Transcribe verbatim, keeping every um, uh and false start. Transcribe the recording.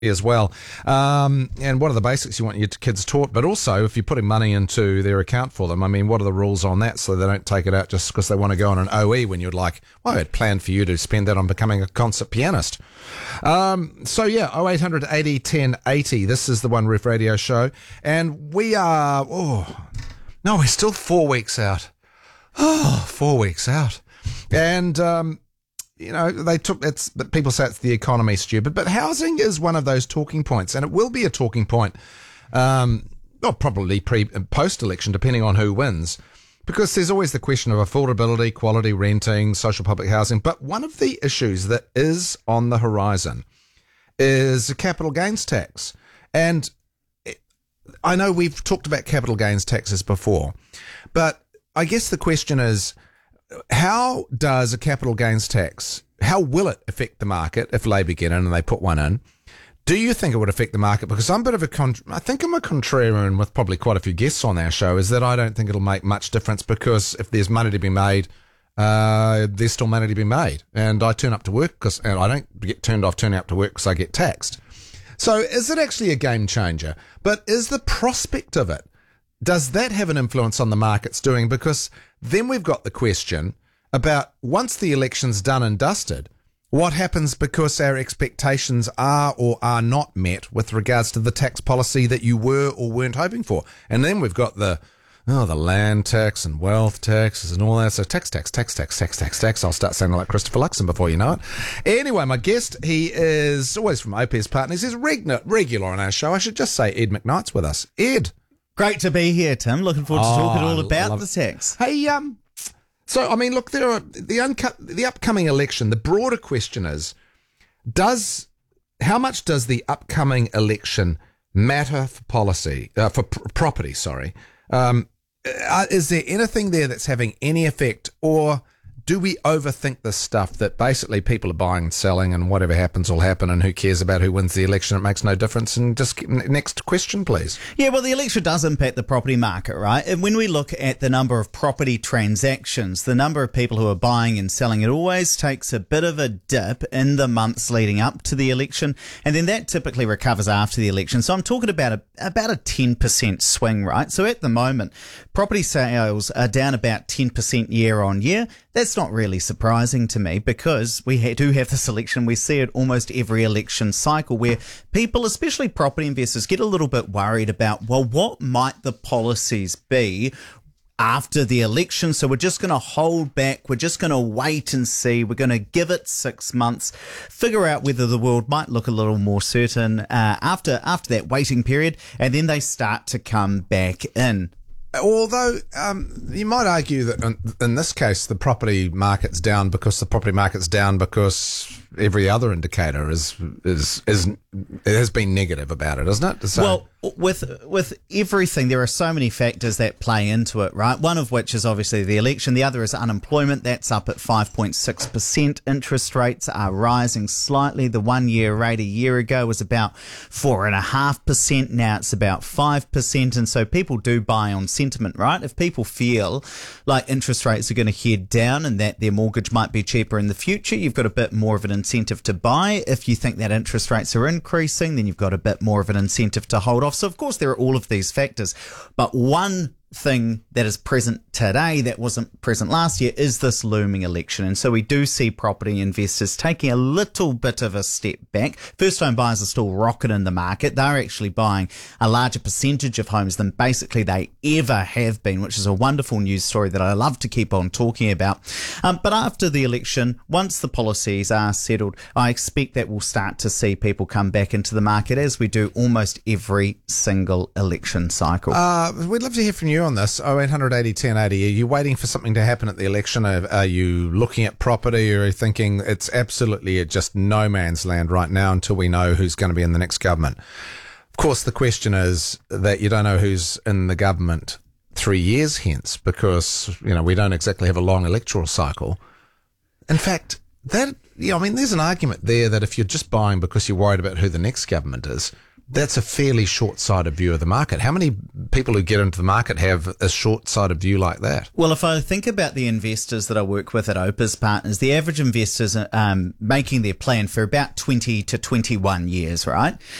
as well. Um, and what are the basics you want your kids taught? But also, if you're putting money into their account for them, I mean, what are the rules on that so they don't take it out just because they want to go on an O E when you're like, well, I had planned for you to spend that on becoming a concert pianist. Um, so, yeah, oh eight hundred eighty ten eighty. This is the One Roof Radio Show. And we are, oh, no, we're still four weeks out. Oh, four weeks out. And, um, you know, they took, it's, people say it's the economy, stupid, but housing is one of those talking points, and it will be a talking point, um, well, probably pre and post-election, depending on who wins, because there's always the question of affordability, quality renting, social public housing. But one of the issues that is on the horizon is a capital gains tax. And I know we've talked about capital gains taxes before, but I guess the question is, how does a capital gains tax, how will it affect the market if Labour get in and they put one in? Do you think it would affect the market? Because I'm a bit of a, con- I think I'm a contrarian with probably quite a few guests on our show, is that I don't think it'll make much difference, because if there's money to be made, uh, there's still money to be made. And I turn up to work because, and I don't get turned off turning up to work because I get taxed. So is it actually a game changer? But is the prospect of it, does that have an influence on the market's doing? Because then we've got the question about, once the election's done and dusted, what happens because our expectations are or are not met with regards to the tax policy that you were or weren't hoping for? And then we've got the, oh, the land tax and wealth taxes and all that. So tax, tax, tax, tax, tax, tax, tax. I'll start sounding like Christopher Luxon before you know it. Anyway, my guest, he is always from O P S Partners. He's regular, regular on our show. I should just say Ed McKnight's with us. Ed. Great to be here, Tim. Looking forward to Oh, talking all I about love the it. tax. Hey, um, so, I mean, look, there are the uncut, the upcoming election. The broader question is, does, how much does the upcoming election matter for policy, uh, for pr- property, sorry? Um, uh, is there anything there that's having any effect, or do we overthink this stuff that basically people are buying and selling and whatever happens will happen and who cares about who wins the election? It makes no difference. And just next question, please. Yeah, well, the election does impact the property market, right? And when we look at the number of property transactions, the number of people who are buying and selling, it always takes a bit of a dip in the months leading up to the election. And then that typically recovers after the election. So I'm talking about a, about a ten percent swing, right? So at the moment, property sales are down about ten percent year on year. That's not really surprising to me, because we ha- do have this election. We see it almost every election cycle, where people, especially property investors, get a little bit worried about, well, what might the policies be after the election? So we're just going to hold back. We're just going to wait and see. We're going to give it six months, figure out whether the world might look a little more certain uh, after after that waiting period, and then they start to come back in. Although um, you might argue that in, in this case the property market's down because the property market's down because every other indicator is is is it has been negative about it, isn't it? So, well, with with everything, there are so many factors that play into it, right? One of which is obviously the election. The other is unemployment. That's up at five point six percent. Interest rates are rising slightly. The one-year rate a year ago was about four point five percent. Now it's about five percent. And so people do buy on sentiment, right? If people feel like interest rates are going to head down and that their mortgage might be cheaper in the future, you've got a bit more of an incentive to buy. If you think that interest rates are increasing, then you've got a bit more of an incentive to hold off. So, of course, there are all of these factors. But one thing that is present today that wasn't present last year is this looming election. And so we do see property investors taking a little bit of a step back. First home buyers are still rocking in the market. They're actually buying a larger percentage of homes than basically they ever have been, which is a wonderful news story that I love to keep on talking about. Um, but after the election, once the policies are settled, I expect that we'll start to see people come back into the market, as we do almost every single election cycle. Uh, we'd love to hear from you on this. oh eight hundred eighty ten eighty. Are you waiting for something to happen at the election? Are, are you looking at property, or are you thinking it's absolutely just no man's land right now until we know who's going to be in the next government? Of course, the question is that you don't know who's in the government three years hence, because, you know, we don't exactly have a long electoral cycle. In fact, that, you know, I mean, there's an argument there that if you're just buying because you're worried about who the next government is, that's a fairly short-sighted view of the market. How many people who get into the market have a short-sighted view like that? Well, if I think about the investors that I work with at Opus Partners, the average investors are um, making their plan for about twenty to twenty-one years, right?